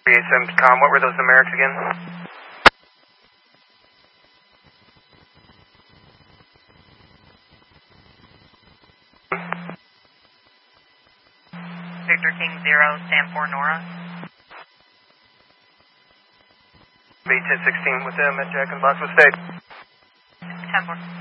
3870 com. What were those numerics again? Victor King 0, stand for Nora. 1016 with them at Jack in the Box. What state? 10-4.